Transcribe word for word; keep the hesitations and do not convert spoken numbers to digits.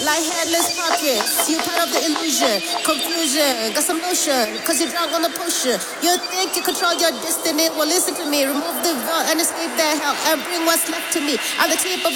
like headless pockets. You part of the illusion, confusion, got some notion, cause you're drunk on the potion. You think you control your destiny, well listen to me, remove the veil and escape that hell, and bring what's left to me. I'm the tip of